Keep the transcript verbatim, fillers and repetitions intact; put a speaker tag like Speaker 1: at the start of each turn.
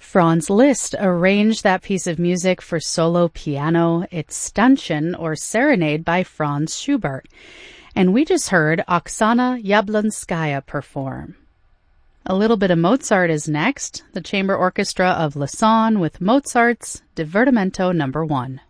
Speaker 1: Franz Liszt arranged that piece of music for solo piano, its stanchion or serenade by Franz Schubert. And we just heard Oksana Yablonskaya perform. A little bit of Mozart is next, the Chamber Orchestra of Lausanne with Mozart's Divertimento number one.